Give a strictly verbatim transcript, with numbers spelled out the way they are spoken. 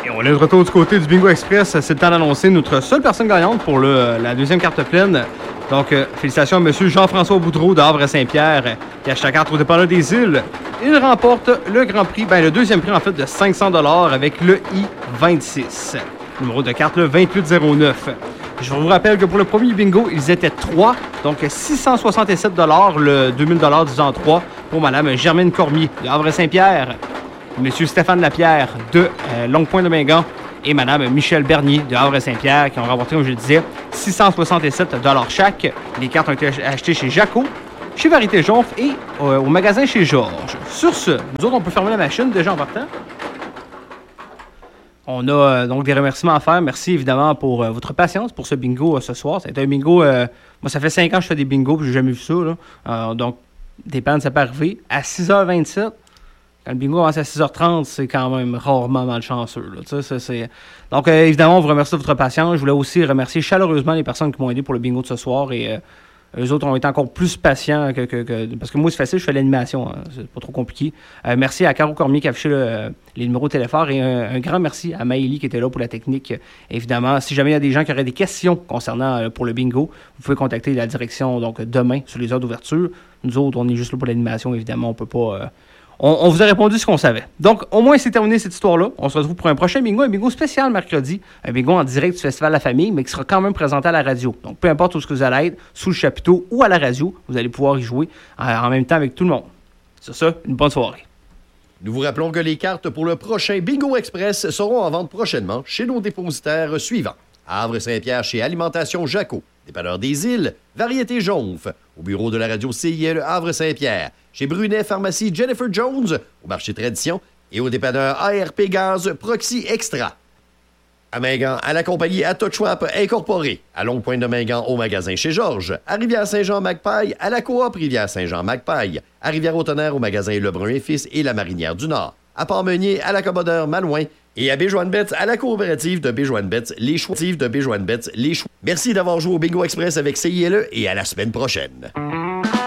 Et on est de retour du côté du Bingo Express. C'est le temps d'annoncer notre seule personne gagnante pour le, la deuxième carte pleine. Donc, euh, félicitations à M. Jean-François Boudreau de Havre-Saint-Pierre qui achète la carte au dépanneur des îles. Il remporte le grand prix, ben le deuxième prix en fait de cinq cents dollars avec le I vingt-six. Numéro de carte le vingt-huit zéro neuf. Je vous rappelle que pour le premier bingo, ils étaient trois, donc six cent soixante-sept dollars, le deux mille dollars disant trois pour Mme Germaine Cormier de Havre-Saint-Pierre, M. Stéphane Lapierre de euh, Longue-Pointe-de-Mingan et Mme Michel Bernier de Havre-Saint-Pierre qui ont remporté, comme je le disais, six cent soixante-sept dollars chaque. Les cartes ont été achetées chez Jaco, chez Varité Jonf et euh, au magasin chez Georges. Sur ce, nous autres, on peut fermer la machine déjà en partant. On a euh, donc des remerciements à faire. Merci évidemment pour euh, votre patience pour ce bingo euh, ce soir. Ça a été un bingo... Euh, moi, ça fait cinq ans que je fais des bingos et j'ai jamais vu ça. Là. Euh, donc, des pannes, ça peut arriver. À six heures vingt-sept, quand le bingo avance à six heures trente, c'est quand même rarement malchanceux. Là. Tu sais, c'est, c'est... Donc, euh, évidemment, on vous remercie de votre patience. Je voulais aussi remercier chaleureusement les personnes qui m'ont aidé pour le bingo de ce soir. Et euh, eux autres ont été encore plus patients que, que, que... Parce que moi, c'est facile, je fais l'animation. Hein. C'est pas trop compliqué. Euh, merci à Caro Cormier qui a affiché le, les numéros de téléphone. Et un, un grand merci à Maëlie qui était là pour la technique. Évidemment, si jamais il y a des gens qui auraient des questions concernant euh, pour le bingo, vous pouvez contacter la direction donc demain sur les heures d'ouverture. Nous autres, on est juste là pour l'animation. Évidemment, on peut pas... Euh, On, on vous a répondu ce qu'on savait. Donc, au moins, c'est terminé cette histoire-là. On se retrouve pour un prochain bingo, un bingo spécial mercredi, un bingo en direct du Festival La Famille, mais qui sera quand même présenté à la radio. Donc, peu importe où ce que vous allez être, sous le chapiteau ou à la radio, vous allez pouvoir y jouer euh, en même temps avec tout le monde. Sur ça, une bonne soirée. Nous vous rappelons que les cartes pour le prochain Bingo Express seront en vente prochainement chez nos dépositaires suivants. À Havre-Saint-Pierre, chez Alimentation Jaco, dépanneur des Îles, Variété Jonf, au bureau de la radio C I L Havre-Saint-Pierre, chez Brunet Pharmacie Jennifer Jones, au marché Tradition et au dépanneur A R P Gaz Proxy Extra. À Mingan, à la compagnie Atochwap Incorporée, à Longue-Pointe-de-Mingan, au magasin chez Georges, à Rivière-Saint-Jean-Magpaille, à la coop Rivière-Saint-Jean-Magpaille, à Rivière-au-Tonnerre, au magasin Lebrun et Fils et la Marinière du Nord, à Port-Meunier, à l'accommodeur Malouin et à Béjoine-Betts, à la coopérative de Béjoine-Betts, les choix de Béjoine-Betts, les choix. Merci d'avoir joué au Bingo Express avec C I L E et à la semaine prochaine.